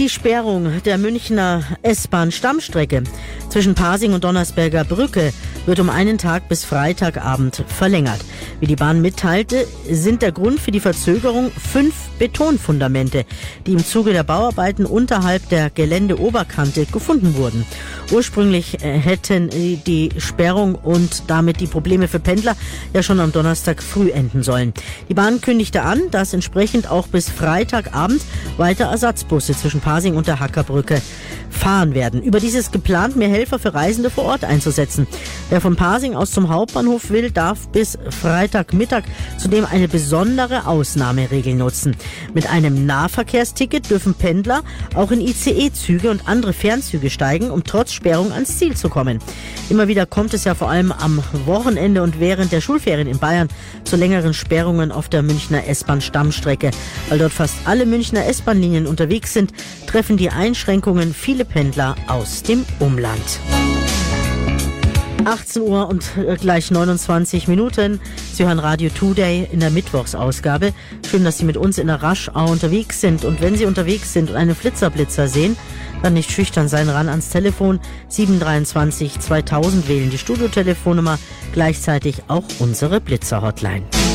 Die Sperrung der Münchner S-Bahn-Stammstrecke zwischen Pasing und Donnersberger Brücke wird um einen Tag bis Freitagabend verlängert. Wie die Bahn mitteilte, sind der Grund für die Verzögerung 5 Betonfundamente, die im Zuge der Bauarbeiten unterhalb der Geländeoberkante gefunden wurden. Ursprünglich hätten die Sperrung und damit die Probleme für Pendler ja schon am Donnerstag früh enden sollen. Die Bahn kündigte an, dass entsprechend auch bis Freitagabend weiter Ersatzbusse zwischen Pasing und der Hackerbrücke fahren werden. Überdies ist geplant, mehr Helfer für Reisende vor Ort einzusetzen. Wer von Pasing aus zum Hauptbahnhof will, darf bis Freitagmittag zudem eine besondere Ausnahmeregel nutzen. Mit einem Nahverkehrsticket dürfen Pendler auch in ICE-Züge und andere Fernzüge steigen, um trotz Sperrung ans Ziel zu kommen. Immer wieder kommt es ja vor allem am Wochenende und während der Schulferien in Bayern zu längeren Sperrungen auf der Münchner S-Bahn-Stammstrecke. Weil dort fast alle Münchner S-Bahn-Linien unterwegs sind, treffen die Einschränkungen viele Pendler aus dem Umland. 18 Uhr und gleich 29 Minuten. Sie hören Radio Today in der Mittwochsausgabe. Schön, dass Sie mit uns in der Raschau unterwegs sind. Und wenn Sie unterwegs sind und einen Flitzer sehen, dann nicht schüchtern sein, ran ans Telefon 723 2000 wählen. Die Studiotelefonnummer, gleichzeitig auch unsere Blitzer-Hotline.